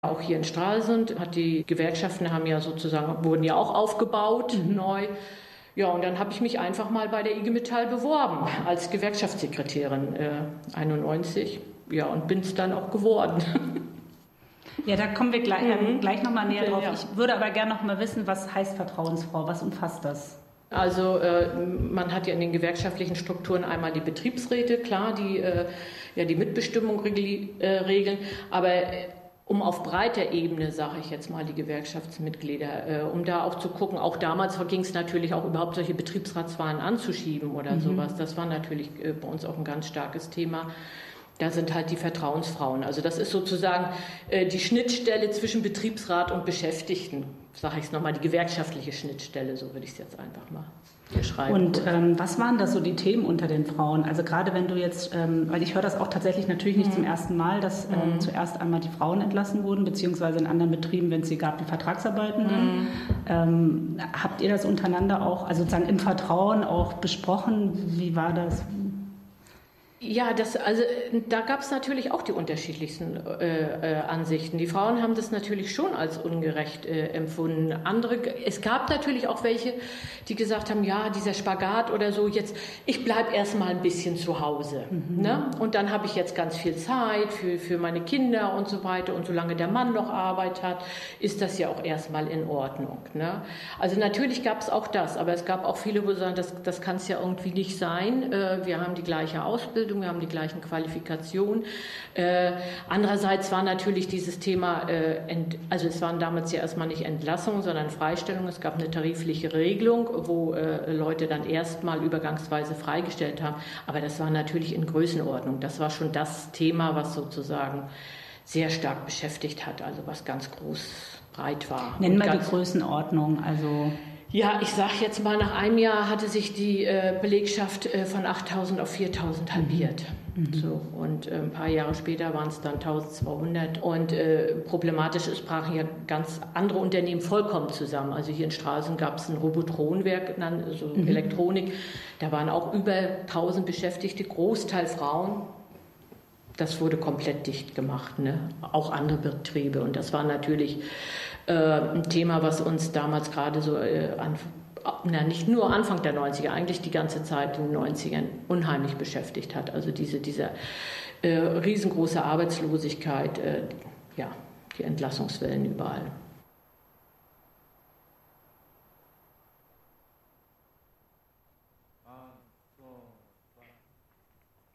Auch hier in Stralsund die Gewerkschaften wurden ja auch aufgebaut, neu. Ja, und dann habe ich mich einfach mal bei der IG Metall beworben als Gewerkschaftssekretärin 91. Ja, und bin es dann auch geworden. Ja, da kommen wir gleich nochmal näher drauf. Ja. Ich würde aber gerne noch mal wissen, was heißt Vertrauensfrau? Was umfasst das? Also man hat ja in den gewerkschaftlichen Strukturen einmal die Betriebsräte, klar, die die Mitbestimmung regeln, aber um auf breiter Ebene, sage ich jetzt mal, die Gewerkschaftsmitglieder, um da auch zu gucken, auch damals ging es natürlich auch überhaupt solche Betriebsratswahlen anzuschieben oder sowas. Das war natürlich bei uns auch ein ganz starkes Thema. Da sind halt die Vertrauensfrauen. Also das ist sozusagen die Schnittstelle zwischen Betriebsrat und Beschäftigten, sage ich es nochmal, die gewerkschaftliche Schnittstelle, so würde ich es jetzt einfach mal beschreiben. Und was waren da so die Themen unter den Frauen? Also gerade wenn du jetzt, weil ich höre das auch tatsächlich natürlich nicht zum ersten Mal, dass zuerst einmal die Frauen entlassen wurden, beziehungsweise in anderen Betrieben, wenn es sie gab, die Vertragsarbeitenden. Habt ihr das untereinander auch, also sozusagen im Vertrauen auch besprochen? Wie war das? Ja, da gab es natürlich auch die unterschiedlichsten Ansichten. Die Frauen haben das natürlich schon als ungerecht empfunden. Es gab natürlich auch welche, die gesagt haben, ja, dieser Spagat oder so, jetzt, ich bleibe erstmal ein bisschen zu Hause. Ne? Und dann habe ich jetzt ganz viel Zeit für meine Kinder und so weiter. Und solange der Mann noch Arbeit hat, ist das ja auch erstmal in Ordnung. Ne? Also natürlich gab es auch das, aber es gab auch viele, wo sagen, das kann es ja irgendwie nicht sein. Wir haben die gleiche Ausbildung. Wir haben die gleichen Qualifikationen. Andererseits war natürlich dieses Thema, also es waren damals ja erstmal nicht Entlassungen, sondern Freistellungen. Es gab eine tarifliche Regelung, wo Leute dann erstmal übergangsweise freigestellt haben. Aber das war natürlich in Größenordnung. Das war schon das Thema, was sozusagen sehr stark beschäftigt hat, also was ganz breit war. Nennen wir die Größenordnung, also... Ja, ich sage jetzt mal, nach einem Jahr hatte sich die Belegschaft von 8.000 auf 4.000 halbiert. So, und ein paar Jahre später waren es dann 1.200. Und problematisch, es brachen ja ganz andere Unternehmen vollkommen zusammen. Also hier in Stralsund gab es ein Robotronwerk, also Elektronik. Da waren auch über 1.000 Beschäftigte, Großteil Frauen. Das wurde komplett dicht gemacht, ne? Auch andere Betriebe. Und das war natürlich ein Thema, was uns damals gerade so, nicht nur Anfang der 90er, eigentlich die ganze Zeit in den 90ern unheimlich beschäftigt hat. Also diese riesengroße Arbeitslosigkeit, die Entlassungswellen überall.